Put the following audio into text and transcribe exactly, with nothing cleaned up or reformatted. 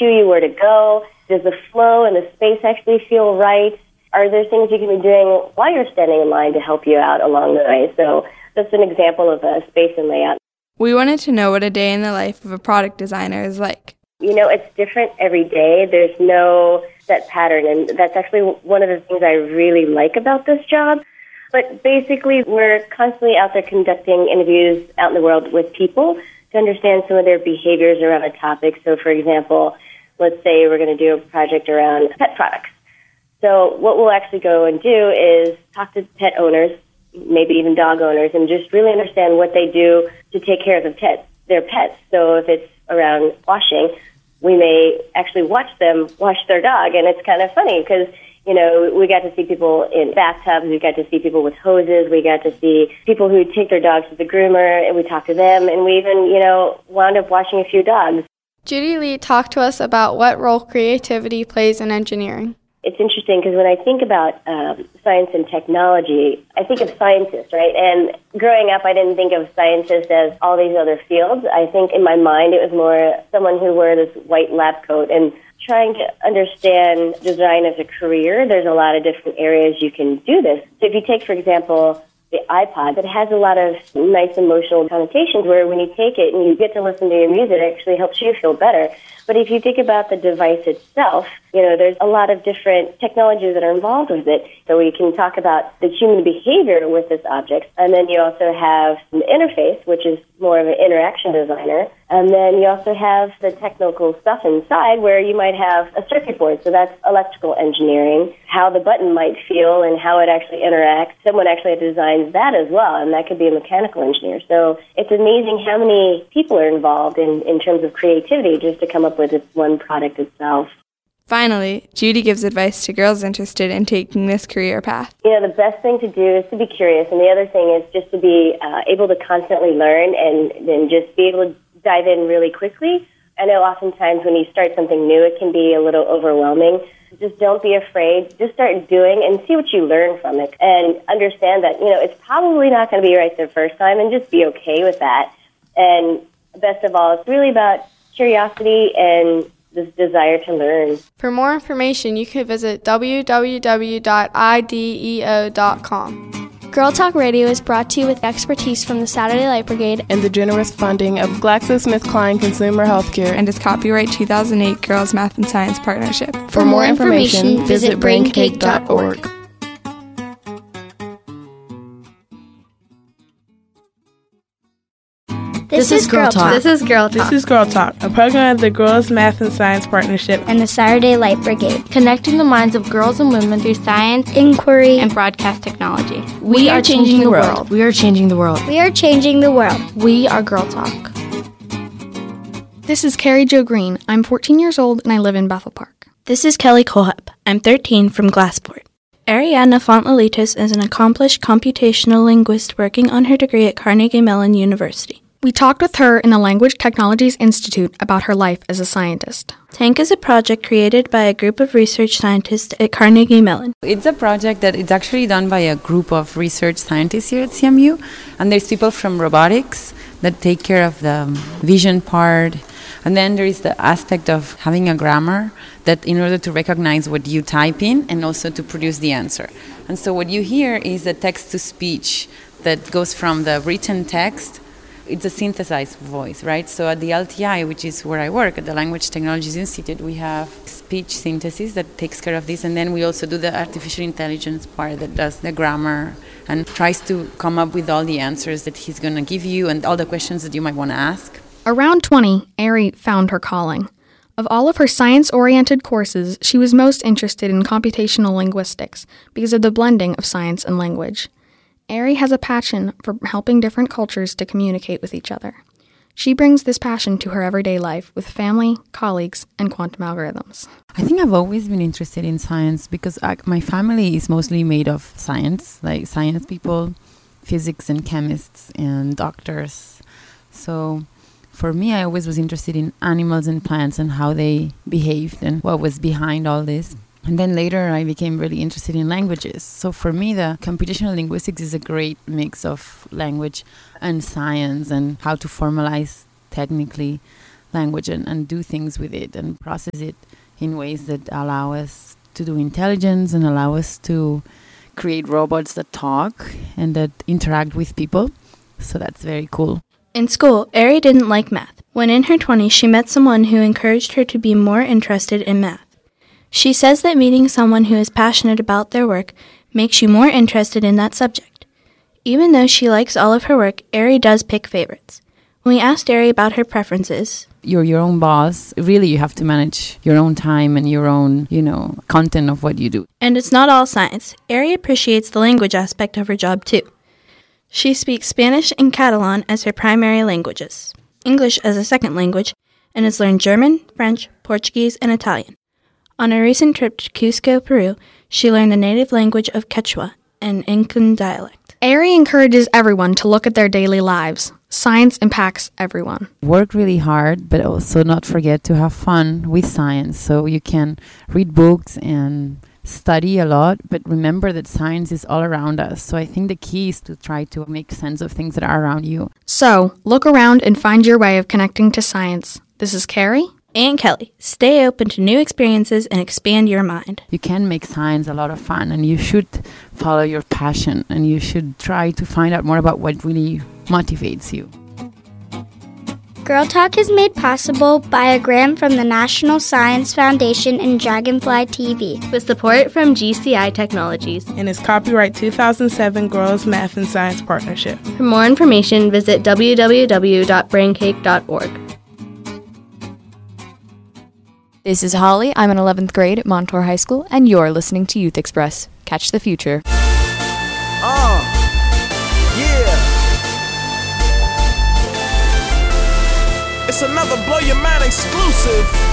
cue you where to go? Does the flow and the space actually feel right? Are there things you can be doing while you're standing in line to help you out along the way? So that's an example of a space and layout. We wanted to know what a day in the life of a product designer is like. You know, it's different every day. There's no set pattern, and that's actually one of the things I really like about this job. But basically, we're constantly out there conducting interviews out in the world with people to understand some of their behaviors around a topic. So, for example, let's say we're going to do a project around pet products. So what we'll actually go and do is talk to pet owners, maybe even dog owners, and just really understand what they do to take care of the pets, their pets. So if it's around washing, we may actually watch them wash their dog, and it's kind of funny because, you know, we got to see people in bathtubs, we got to see people with hoses, we got to see people who take their dogs to the groomer, and we talked to them, and we even, you know, wound up washing a few dogs. Judy Lee talked to us about what role creativity plays in engineering. It's interesting because when I think about um, science and technology, I think of scientists, right? And growing up, I didn't think of scientists as all these other fields. I think in my mind, it was more someone who wore this white lab coat. And trying to understand design as a career, there's a lot of different areas you can do this. So if you take, for example, the iPod, it has a lot of nice emotional connotations where when you take it and you get to listen to your music, it actually helps you feel better. But if you think about the device itself, you know, there's a lot of different technologies that are involved with it. So we can talk about the human behavior with this object. And then you also have the interface, which is more of an interaction designer. And then you also have the technical stuff inside where you might have a circuit board. So that's electrical engineering, how the button might feel and how it actually interacts. Someone actually designs that as well, and that could be a mechanical engineer. So it's amazing how many people are involved in, in terms of creativity just to come up with this one product itself. Finally, Judy gives advice to girls interested in taking this career path. You know, the best thing to do is to be curious, and the other thing is just to be uh, able to constantly learn and then just be able to dive in really quickly. I know oftentimes when you start something new, it can be a little overwhelming. Just don't be afraid. Just start doing and see what you learn from it, and understand that, you know, it's probably not going to be right the first time, and just be okay with that. And best of all, it's really about curiosity and this desire to learn. For more information, you can visit w w w dot i d e o dot com. Girl Talk Radio is brought to you with expertise from the Saturday Light Brigade and the generous funding of GlaxoSmithKline Consumer Healthcare and its copyright two thousand eight Girls Math and Science Partnership. For, For more information, information visit brain cake dot org. This, this is Girl Talk. Talk. This is Girl Talk. This is Girl Talk, a program of the Girls Math and Science Partnership and the Saturday Light Brigade, connecting the minds of girls and women through science, inquiry, and broadcast technology. We, we are, are changing, changing the world. world. We are changing the world. We are changing the world. We are Girl Talk. This is Carrie Jo Green. I'm fourteen years old and I live in Bethel Park. This is Kelly Kohlhepp. I'm thirteen from Glassport. Ariadna Font-Lelitis is an accomplished computational linguist working on her degree at Carnegie Mellon University. We talked with her in the Language Technologies Institute about her life as a scientist. TANK is a project created by a group of research scientists at Carnegie Mellon. It's a project that it's actually done by a group of research scientists here at C M U. And there's people from robotics that take care of the vision part. And then there is the aspect of having a grammar that in order to recognize what you type in and also to produce the answer. And so what you hear is the text-to-speech that goes from the written text. It's a synthesized voice, right? So at the L T I, which is where I work, at the Language Technologies Institute, we have speech synthesis that takes care of this. And then we also do the artificial intelligence part that does the grammar and tries to come up with all the answers that he's going to give you and all the questions that you might want to ask. Around twenty, Ari found her calling. Of all of her science-oriented courses, she was most interested in computational linguistics because of the blending of science and language. Ari has a passion for helping different cultures to communicate with each other. She brings this passion to her everyday life with family, colleagues, and quantum algorithms. I think I've always been interested in science because I, my family is mostly made of science, like science people, physics and chemists and doctors. So for me, I always was interested in animals and plants and how they behaved and what was behind all this. And then later I became really interested in languages. So for me, the computational linguistics is a great mix of language and science and how to formalize technically language and, and do things with it and process it in ways that allow us to do intelligence and allow us to create robots that talk and that interact with people. So that's very cool. In school, Ari didn't like math. When in her twenties, she met someone who encouraged her to be more interested in math. She says that meeting someone who is passionate about their work makes you more interested in that subject. Even though she likes all of her work, Ari does pick favorites. When we asked Ari about her preferences, you're your own boss. Really, you have to manage your own time and your own, you know, content of what you do. And it's not all science. Ari appreciates the language aspect of her job, too. She speaks Spanish and Catalan as her primary languages, English as a second language, and has learned German, French, Portuguese, and Italian. On a recent trip to Cusco, Peru, she learned the native language of Quechua, an Incan dialect. Ari encourages everyone to look at their daily lives. Science impacts everyone. Work really hard, but also not forget to have fun with science. So you can read books and study a lot, but remember that science is all around us. So I think the key is to try to make sense of things that are around you. So look around and find your way of connecting to science. This is Carrie. And Kelly. Stay open to new experiences and expand your mind. You can make science a lot of fun, and you should follow your passion, and you should try to find out more about what really motivates you. Girl Talk is made possible by a grant from the National Science Foundation and Dragonfly T V, with support from G C I Technologies, and is copyright two thousand seven Girls Math and Science Partnership. For more information, visit w w w dot braincake dot org. This is Holly. I'm in eleventh grade at Montour High School, and you're listening to Youth Express. Catch the future. Uh, yeah. It's another Blow Your Mind exclusive.